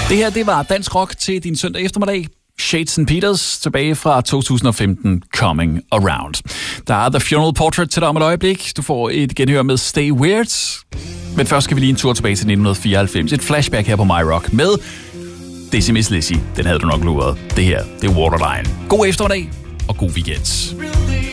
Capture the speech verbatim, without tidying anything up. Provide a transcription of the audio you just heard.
Det her, det var dansk rock til din søndag eftermiddag. Shades and Peters, tilbage fra to tusind og femten, Coming Around. Der er The Funeral Portrait til dig om et øjeblik. Du får et genhør med Stay Weird. Men først skal vi lige en tur tilbage til nitten fireoghalvfems. Et flashback her på My Rock med Dizzy Miss Lizzy. Den havde du nok luret. Det her, det er Waterline. God eftermiddag og god weekend.